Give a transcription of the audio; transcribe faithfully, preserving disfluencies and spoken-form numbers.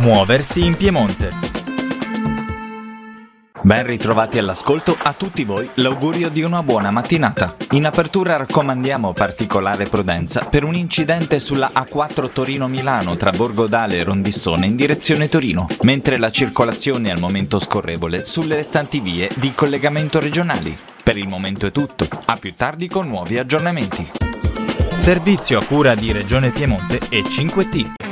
Muoversi in Piemonte. Ben ritrovati all'ascolto, a tutti voi l'augurio di una buona mattinata. In apertura raccomandiamo particolare prudenza per un incidente sulla A quattro Torino-Milano tra Borgodale e Rondissone in direzione Torino, mentre la circolazione è al momento scorrevole sulle restanti vie di collegamento regionali. Per il momento è tutto, a più tardi con nuovi aggiornamenti. Servizio a cura di Regione Piemonte e cinque T.